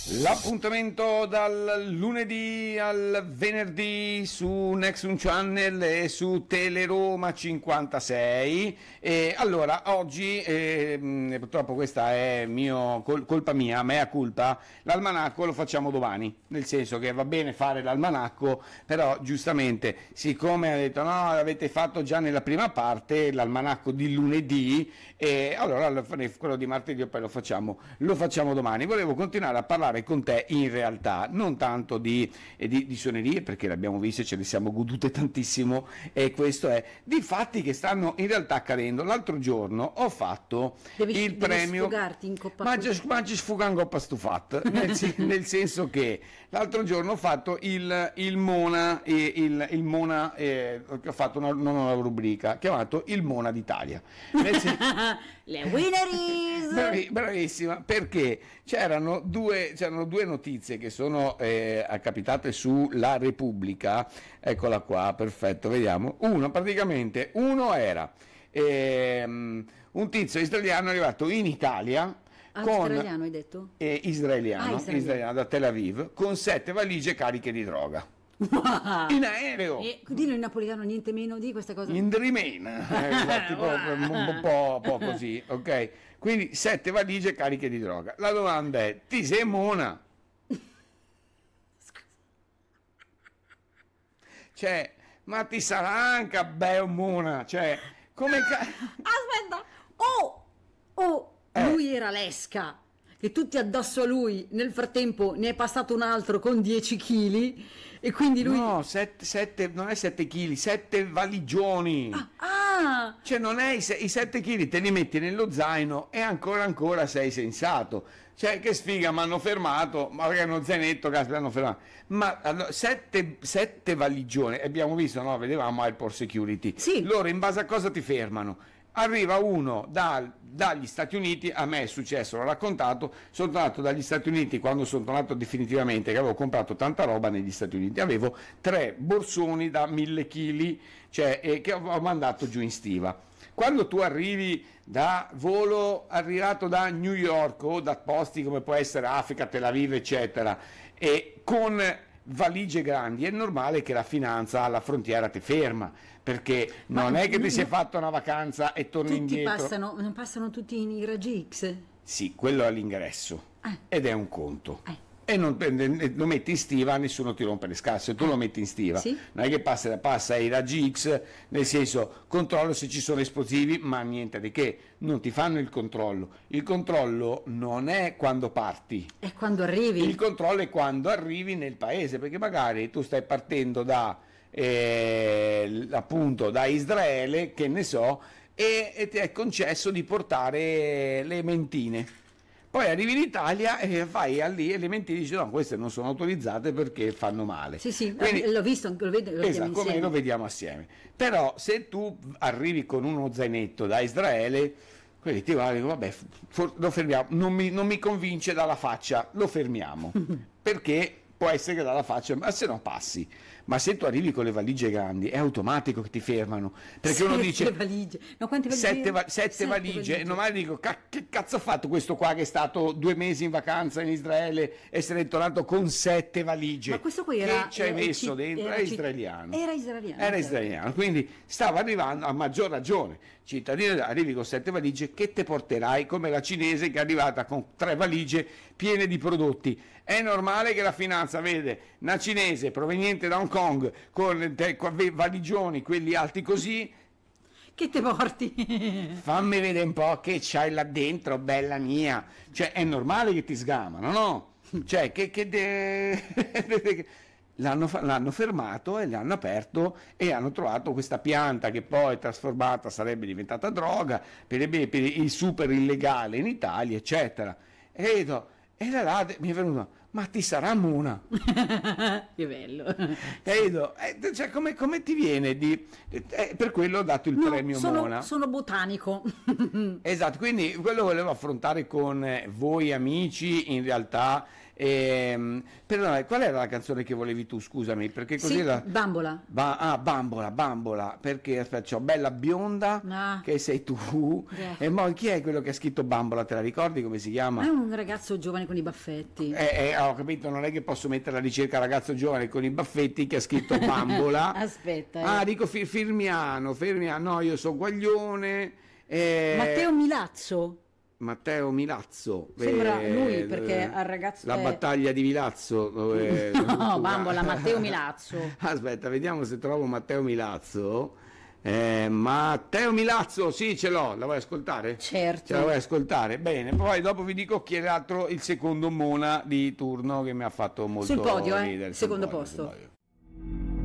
L'appuntamento dal lunedì al venerdì su Nexum Channel e su Teleroma 56. E allora oggi purtroppo questa è colpa mia, mea culpa. L'almanacco lo facciamo domani, nel senso che va bene fare l'almanacco, però giustamente siccome ha detto no, l'avete fatto già nella prima parte l'almanacco di lunedì, e allora quello di martedì poi lo facciamo domani. Volevo continuare a parlare con te in realtà non tanto di suonerie, perché l'abbiamo viste, ce le siamo godute tantissimo, e questo è di fatti che stanno in realtà accadendo. L'altro giorno ho fatto il premio sfogarti in coppa ma ci sfuga in coppa stufat nel senso che l'altro giorno ho fatto il Mona, il Mona, ho fatto una rubrica chiamato il Mona d'Italia, le winneries. Bravissima, perché c'erano due notizie che sono capitate su La Repubblica. Eccola qua, perfetto, vediamo. Uno era un tizio israeliano arrivato in Italia Israeliano hai detto? Israeliano da Tel Aviv, con 7 valigie cariche di droga. In aereo. Dillo in napoletano, niente meno di questa cosa. In remain, tipo un po' così, ok? Quindi 7 valigie cariche di droga. La domanda è: ti sei mona? Cioè, ma ti sarà anche mona? Cioè, come Aspetta! Lui era l'esca, che tutti addosso a lui, nel frattempo ne è passato un altro con 10 kg e quindi lui... No, non è 7 kg, 7 valigioni. Cioè non è i 7 kg te li metti nello zaino e ancora sei sensato. Cioè che sfiga, mi hanno fermato, ma perché uno zainetto, caspita, hanno fermato. Ma allora, 7 valigioni, abbiamo visto, no? Vedevamo Airport Security. Sì. Loro in base a cosa ti fermano? Arriva uno dagli Stati Uniti, a me è successo, l'ho raccontato, sono tornato dagli Stati Uniti quando sono tornato definitivamente, che avevo comprato tanta roba negli Stati Uniti, avevo 3 borsoni da 1000 kg, cioè, che ho mandato giù in stiva. Quando tu arrivi da volo arrivato da New York o da posti come può essere Africa, Tel Aviv, eccetera, e con valigie grandi, è normale che la finanza alla frontiera ti ferma, perché non è che ti sei fatto una vacanza e torni indietro. Non passano tutti in raggi X? Sì, quello è all'ingresso, ed è un conto. E lo metti in stiva, nessuno ti rompe le scatole. Se tu lo metti in stiva, sì? Non è che passa ai raggi X, nel senso controllo se ci sono esplosivi, ma niente di che, non ti fanno il controllo. Il controllo non è quando parti, è quando arrivi. Il controllo è quando arrivi nel paese, perché magari tu stai partendo appunto da Israele, che ne so, e ti è concesso di portare le mentine. Poi arrivi in Italia e fai lì e le mentine, dici no, queste non sono autorizzate perché fanno male. Sì, quindi, l'ho visto, lo vediamo esatto, come insieme. lo vediamo assieme. Però se tu arrivi con uno zainetto da Israele, quelli ti guardano, vabbè, lo fermiamo, non mi convince dalla faccia, lo fermiamo, perché può essere che dalla faccia, ma se no passi. Ma se tu arrivi con le valigie grandi è automatico che ti fermano, perché uno dice valigie. No, quante valigie? 7 valigie. E normale dico, che cazzo ha fatto questo qua che è stato 2 mesi in vacanza in Israele e se n'è tornato con 7 valigie? Ma questo qui era, che ci hai messo dentro? Era israeliano. Era israeliano, quindi stava arrivando, a maggior ragione, cittadino, arrivi con 7 valigie, che te porterai? Come la cinese che è arrivata con 3 valigie piene di prodotti. È normale che la finanza vede una cinese proveniente da Hong Kong con valigioni, quelli alti così. Che te porti? Fammi vedere un po' che c'hai là dentro, bella mia. Cioè è normale che ti sgamano, no? Cioè l'hanno fermato e l'hanno aperto e hanno trovato questa pianta che poi trasformata sarebbe diventata droga per il super illegale in Italia, eccetera. E da là mi è venuto, ma ti sarà mona? Che bello. Cioè, come ti viene per quello ho dato il premio Mona. Sono botanico. Esatto, quindi quello volevo affrontare con voi amici, in realtà. Perdona, qual era la canzone che volevi tu, scusami, perché così Bambola. Bambola, perché aspetta, c'ho bella bionda che sei tu, e chi è quello che ha scritto Bambola, te la ricordi come si chiama? È un ragazzo giovane con i baffetti. ho capito, non è che posso mettere la ricerca ragazzo giovane con i baffetti che ha scritto bambola. Aspetta. Dico Firmiano, no, io so Guaglione. Matteo Milazzo. Matteo Milazzo. Sembra lui perché al ragazzo... La battaglia di Milazzo. Dove No, bambola, Matteo Milazzo. Aspetta, vediamo se trovo Matteo Milazzo. Matteo Milazzo, sì, ce l'ho, la vuoi ascoltare? Certo. Ce la vuoi ascoltare? Bene, poi dopo vi dico chi è l'altro, il secondo Mona di turno che mi ha fatto molto sul podio, ridere. secondo Sul posto. podio.